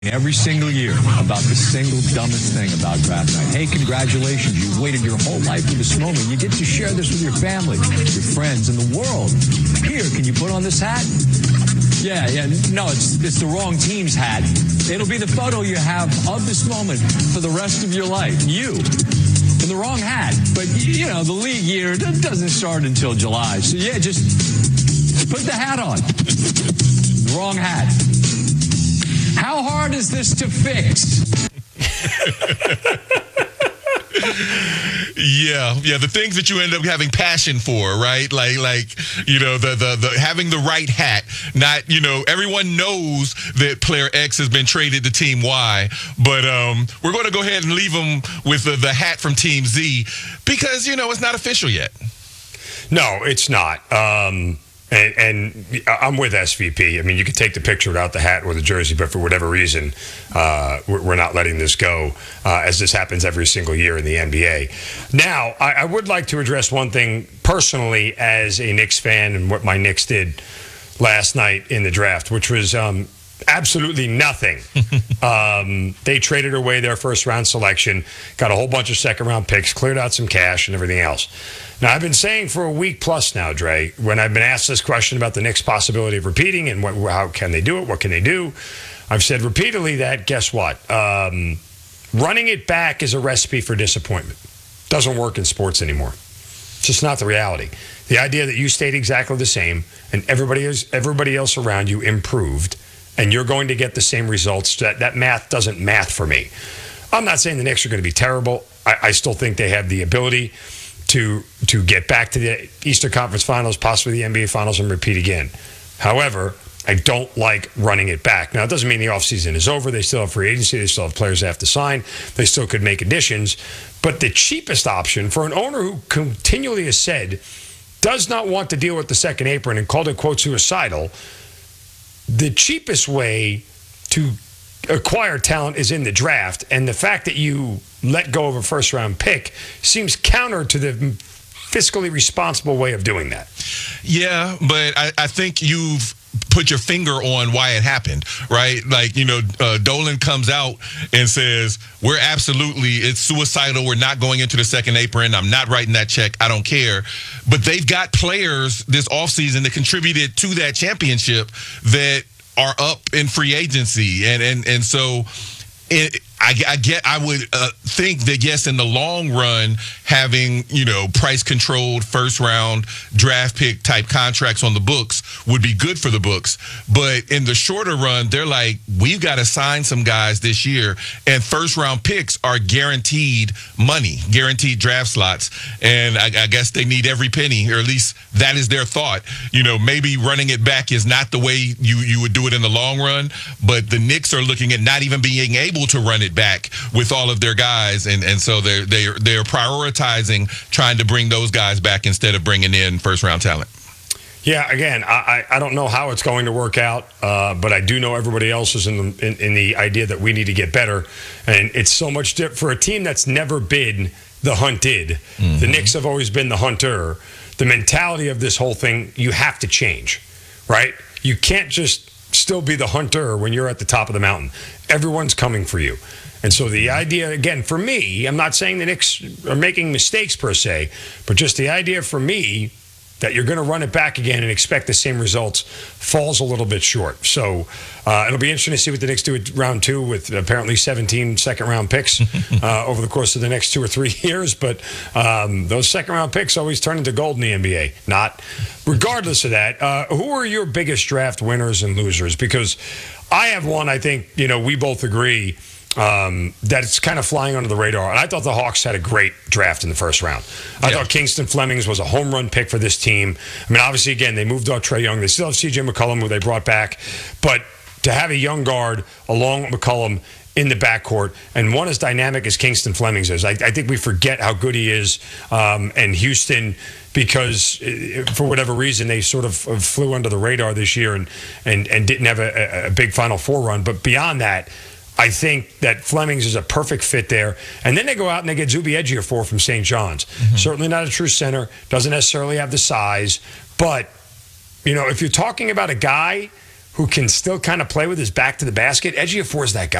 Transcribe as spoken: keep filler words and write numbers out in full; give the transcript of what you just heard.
Every single year about the single dumbest thing about draft night. Hey, congratulations. You've waited your whole life for this moment. You get to share this with your family, your friends, and the world. Here, can you put on this hat? Yeah, yeah. No, it's it's the wrong team's hat. It'll be the photo you have of this moment for the rest of your life. You. In the wrong hat. But, you know, the league year doesn't start until July. So, yeah, just put the hat on. The wrong hat. How hard is this to fix? Yeah, yeah, the things that you end up having passion for, right? Like, like you know, the, the the having the right hat. Not, you know, everyone knows that player X has been traded to Team Y, but um, we're going to go ahead and leave them with the, the hat from Team Z because, you know, it's not official yet. No, it's not. Um And, and I'm with S V P. I mean, you could take the picture without the hat or the jersey, but for whatever reason, uh, we're, we're not letting this go, uh, as this happens every single year in the N B A. Now, I, I would like to address one thing personally as a Knicks fan and what my Knicks did last night in the draft, which was um, absolutely nothing. um, they traded away their first-round selection, got a whole bunch of second-round picks, cleared out some cash and everything else. Now, I've been saying for a week plus now, Dre, when I've been asked this question about the Knicks' possibility of repeating and what, how can they do it, what can they do, I've said repeatedly that, guess what? Um, running it back is a recipe for disappointment. Doesn't work in sports anymore. It's just not the reality. The idea that you stayed exactly the same and everybody else, everybody else around you improved and you're going to get the same results, that, that math doesn't math for me. I'm not saying the Knicks are going to be terrible. I, I still think they have the ability to to get back to the Eastern Conference Finals, possibly the N B A Finals, and repeat again. However, I don't like running it back. Now, it doesn't mean the offseason is over. They still have free agency. They still have players they have to sign. They still could make additions. But the cheapest option for an owner who continually has said does not want to deal with the second apron and called it, quote, suicidal, the cheapest way to acquire talent is in the draft, and the fact that you let go of a first round pick seems counter to the fiscally responsible way of doing that. Yeah, but I, I think you've put your finger on why it happened, right? Like, you know, uh, Dolan comes out and says, we're absolutely, it's suicidal. We're not going into the second apron. I'm not writing that check. I don't care. But they've got players this offseason that contributed to that championship that are up in free agency. And, and, and so it, I, I get. I would uh, think that yes, in the long run, having you know price controlled first round draft pick type contracts on the books would be good for the books. But in the shorter run, they're like, we've got to sign some guys this year, and first round picks are guaranteed money, guaranteed draft slots, and I, I guess they need every penny, or at least that is their thought. You know, maybe running it back is not the way you you would do it in the long run, but the Knicks are looking at not even being able to run it back with all of their guys, and, and so they're, they're, they're prioritizing trying to bring those guys back instead of bringing in first-round talent. Yeah, again, I, I don't know how it's going to work out, uh, but I do know everybody else is in the, in, in the idea that we need to get better, and it's so much different for a team that's never been the hunted. Mm-hmm. The Knicks have always been the hunter. The mentality of this whole thing, you have to change, right? You can't just still be the hunter when you're at the top of the mountain. Everyone's coming for you. And so the idea, again, for me, I'm not saying the Knicks are making mistakes per se, but just the idea for me that you're going to run it back again and expect the same results falls a little bit short. So uh, it'll be interesting to see what the Knicks do at round two with apparently seventeen second-round picks uh, over the course of the next two or three years. But um, those second-round picks always turn into gold in the N B A. Not. Regardless of that, uh, who are your biggest draft winners and losers? Because I have one, I think, you know, we both agree Um, that it's kind of flying under the radar. And I thought the Hawks had a great draft in the first round. I yeah. thought Kingston Flemings was a home run pick for this team. I mean, obviously, again, they moved off Trae Young. They still have C J McCollum, who they brought back. But to have a young guard along with McCollum in the backcourt, and one as dynamic as Kingston Flemings is, I, I think we forget how good he is. Um, and Houston, because for whatever reason, they sort of flew under the radar this year and, and, and didn't have a, a big Final Four run. But beyond that, I think that Flemings is a perfect fit there. And then they go out and they get Zuby Ejiofor from Saint John's. Mm-hmm. Certainly not a true center, doesn't necessarily have the size. But, you know, if you're talking about a guy who can still kind of play with his back to the basket, Ejiofor is that guy.